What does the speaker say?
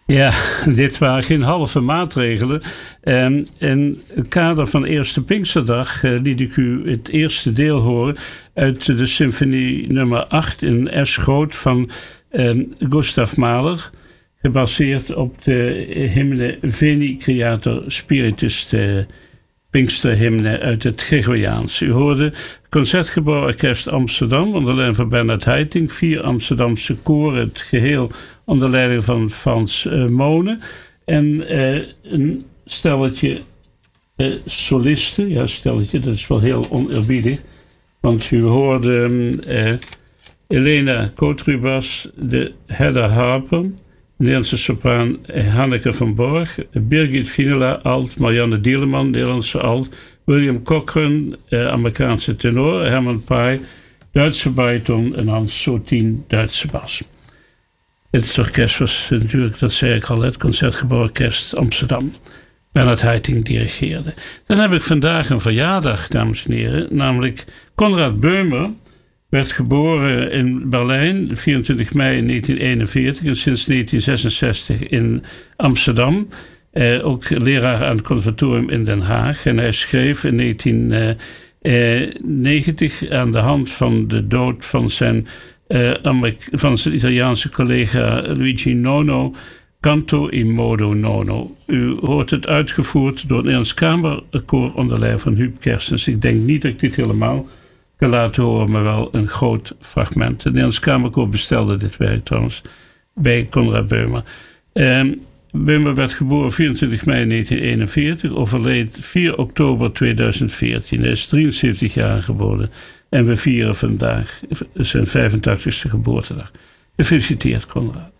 Ja, dit waren geen halve maatregelen. In het kader van Eerste Pinksterdag liet ik u het eerste deel horen uit de symfonie nummer 8 in S groot van Gustav Mahler. Gebaseerd op de hymne Veni Creator Spiritus, de Pinksterhymne uit het Gregoriaans. U hoorde Concertgebouworkest Amsterdam onder leiding van Bernard Haitink, 4 Amsterdamse koren, het geheel onder leiding van Frans Monen en een stelletje solisten. Ja, stelletje, dat is wel heel oneerbiedig, want u hoorde Elena Kotrubas, de Hedda Harper, Nederlandse sopraan Hanneke van Borg, Birgit Finela alt, Marianne Dieleman, Nederlandse alt, William Cochran, Amerikaanse tenor, Herman Pai, Duitse bariton en Hans Sotin, Duitse bas. Het orkest was natuurlijk, dat zei ik al, het Concertgebouworkest Amsterdam. Bernard Haitink dirigeerde. Dan heb ik vandaag een verjaardag, dames en heren, namelijk Konrad Böhmer. Werd geboren in Berlijn, 24 mei 1941 en sinds 1966 in Amsterdam. Ook leraar aan het conservatorium in Den Haag. En hij schreef in 1990 aan de hand van de dood van zijn Italiaanse collega Luigi Nono, Canto in modo nono. U hoort het uitgevoerd door het Nederlands Kamerkoor onder leiding van Huub Kerstens. Ik denk niet dat ik dit helemaal kan laten horen, maar wel een groot fragment. Het Nederlands Kamerkoor bestelde dit werk trouwens bij Konrad Böhmer. Böhmer werd geboren 24 mei 1941, overleed 4 oktober 2014. Hij is 73 jaar geboren en we vieren vandaag zijn 85ste geboortedag. Gefeliciteerd, Konrad.